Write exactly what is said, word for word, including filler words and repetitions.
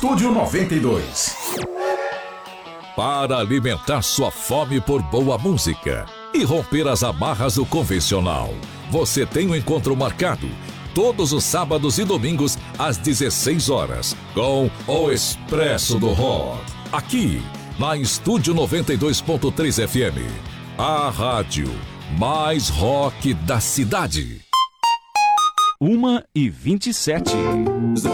Estúdio noventa e dois. Para alimentar sua fome por boa música e romper as amarras do convencional, você tem um encontro marcado todos os sábados e domingos às dezesseis horas com o Expresso do Rock, aqui na Estúdio noventa e dois ponto três F M, a rádio mais rock da cidade. Uma e vinte e sete.